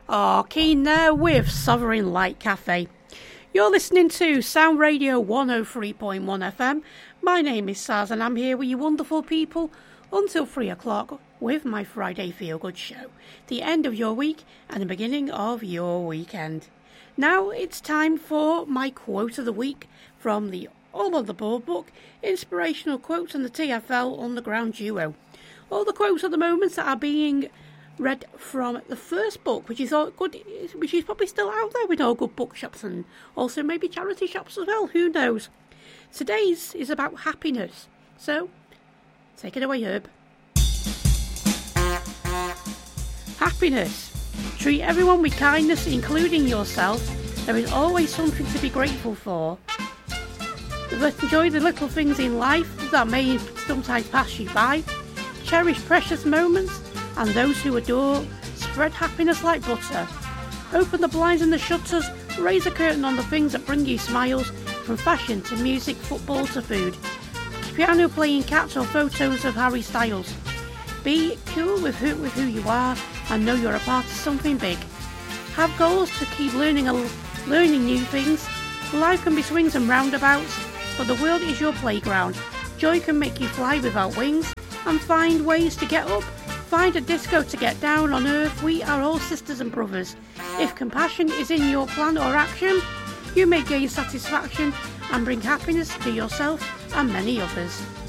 Oh, Keen there with Sovereign Light Cafe. You're listening to Sound Radio 103.1 FM. My name is Saz and I'm here with you wonderful people until 3 o'clock with my Friday Feel Good show. The end of your week and the beginning of your weekend. Now it's time for my quote of the week from the All on the Board book, Inspirational Quotes on the TFL Underground Duo. All the quotes at the moment that are being read from the first book, which is probably still out there with all good bookshops and also maybe charity shops as well, who knows. Today's is about happiness, so take it away, Herb. Happiness. Treat everyone with kindness, including yourself. There is always something to be grateful for. Enjoy the little things in life that may sometimes pass you by. Cherish precious moments, and those who adore, spread happiness like butter. Open the blinds and the shutters, raise a curtain on the things that bring you smiles, from fashion to music, football to food. Piano playing cats or photos of Harry Styles. Be cool with who you are and know you're a part of something big. Have goals to keep learning new things. Life can be swings and roundabouts, but the world is your playground. Joy can make you fly without wings, and find ways to get up. Find a disco to get down on earth. We are all sisters and brothers. If compassion is in your plan or action, you may gain satisfaction and bring happiness to yourself and many others.